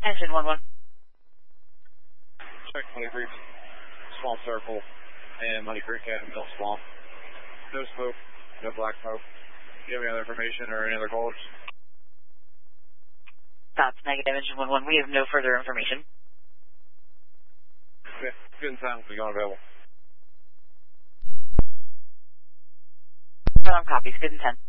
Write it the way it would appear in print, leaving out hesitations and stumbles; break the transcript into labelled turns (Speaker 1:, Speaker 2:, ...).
Speaker 1: Engine 1-1.
Speaker 2: Check Money Creek, Swamp Circle, and Money Creek Cabin Mill Swamp. No smoke, no black smoke. Do you have any other information or any other calls?
Speaker 1: That's negative, Engine 1-1. We have no further information.
Speaker 2: Okay, good and silent, we're unavailable.
Speaker 1: Copies, good and 10.